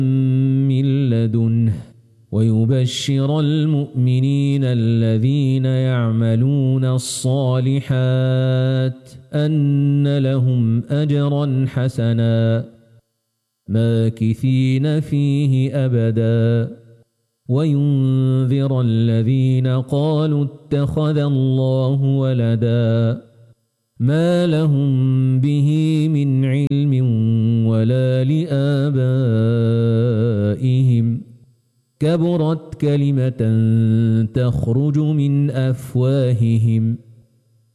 من لدنه ويبشر المؤمنين الذين يعملون الصالحات أن لهم أجرا حسنا ماكثين فيه أبدا وينذر الذين قالوا اتخذ الله ولدا ما لهم به من علم ولا لآبائهم كبرت كلمة تخرج من أفواههم